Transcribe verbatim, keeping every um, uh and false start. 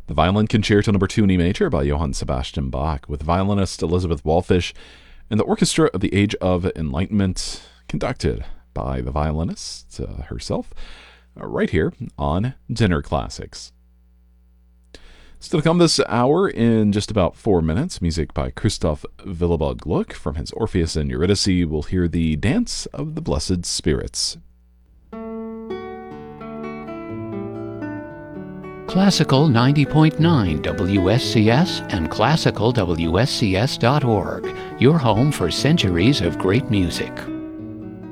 The Violin Concerto Number two in E Major by Johann Sebastian Bach, with violinist Elizabeth Wallfisch and the Orchestra of the Age of Enlightenment, conducted by the violinist uh, herself, uh, right here on Dinner Classics. Still to come this hour in just about four minutes, music by Christoph Willibald Gluck from his Orpheus and Eurydice. We'll hear the Dance of the Blessed Spirits. Classical ninety point nine W S C S and classical W S C S dot org, your home for centuries of great music.